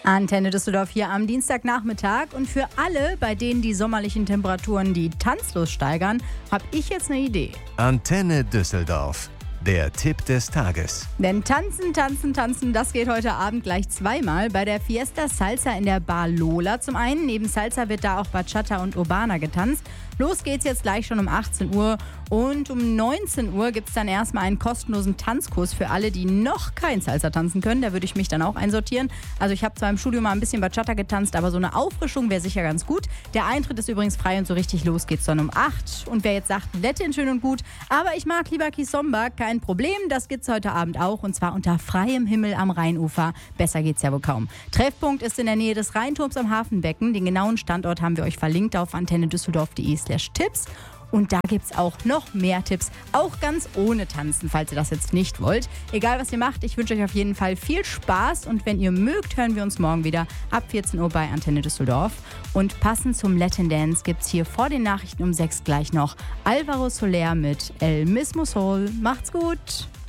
Antenne Düsseldorf hier am Dienstagnachmittag. Und für alle, bei denen die sommerlichen Temperaturen die Tanzlust steigern, habe ich jetzt eine Idee. Antenne Düsseldorf. Der Tipp des Tages. Denn tanzen, das geht heute Abend gleich zweimal bei der Fiesta Salsa in der Bar Lola. Zum einen, neben Salsa wird da auch Bachata und Urbana getanzt. Los geht's jetzt gleich schon um 18 Uhr und um 19 Uhr gibt es dann erstmal einen kostenlosen Tanzkurs für alle, die noch kein Salsa tanzen können. Da würde ich mich dann auch einsortieren. Also ich habe zwar im Studio mal ein bisschen Bachata getanzt, aber so eine Auffrischung wäre sicher ganz gut. Der Eintritt ist übrigens frei und so richtig los geht's dann um 8. Und wer jetzt sagt, Latin schön und gut, aber ich mag lieber Kizomba, kein Problem, das gibt's heute Abend auch und zwar unter freiem Himmel am Rheinufer. Besser geht's ja wohl kaum. Treffpunkt ist in der Nähe des Rheinturms am Hafenbecken. Den genauen Standort haben wir euch verlinkt auf antennedüsseldorf.de/Tipps. Und da gibt es auch noch mehr Tipps, auch ganz ohne Tanzen, falls ihr das jetzt nicht wollt. Egal, was ihr macht, ich wünsche euch auf jeden Fall viel Spaß. Und wenn ihr mögt, hören wir uns morgen wieder ab 14 Uhr bei Antenne Düsseldorf. Und passend zum Latin Dance gibt es hier vor den Nachrichten um 6 gleich noch Alvaro Soler mit El Mismo Sol. Macht's gut!